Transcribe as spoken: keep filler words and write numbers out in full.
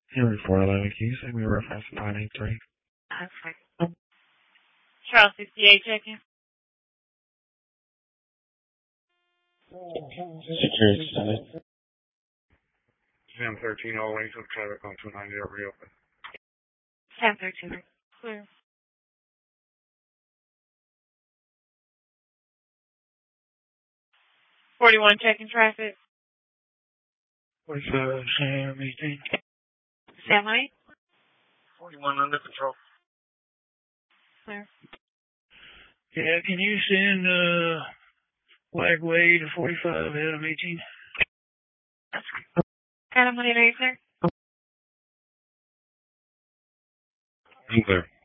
Henry four eleven, can you send me a reference to nine eight three? Okay. Charles sixty-eight checking. Security Senate. Sam thirteen all lanes of traffic on two ninety are reopen. Sam thirteen. Clear. forty-one checking traffic. forty-five, Sam eighteen. Sam eight. forty-one under control. Clear. Yeah, can you send uh Flagway to forty-five, Adam eighteen? Adam, what do you know, sir? I'm clear.